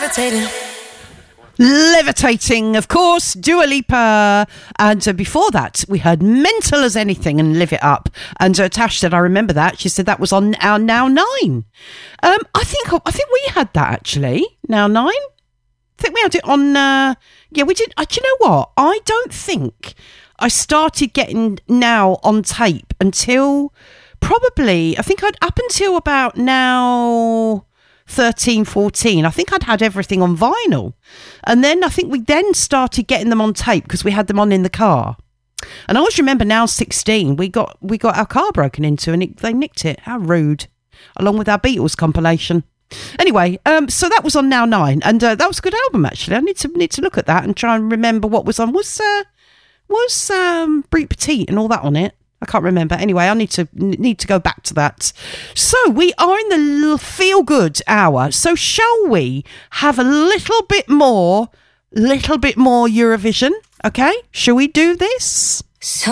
Levitating, of course, Dua Lipa. And before that, we heard Mental as Anything and Live It Up. And Tash said, I remember that. She said that was on our Now 9. I think we had that, actually. Now 9? I think we had it on... yeah, we did. Do you know what? I don't think I started getting Now on tape until probably... I think up until about Now... 13, 14, I think I'd had everything on vinyl. And then I think we then started getting them on tape because we had them on in the car. And I always remember Now 16, we got our car broken into and they nicked it. How rude. Along with our Beatles compilation. Anyway, so that was on Now 9. And that was a good album, actually. I need to look at that and try and remember what was on. Was Brie Petite and all that on it? I can't remember. Anyway, I need to go back to that. So we are in the feel-good hour. So shall we have a little bit more Eurovision? Okay, shall we do this?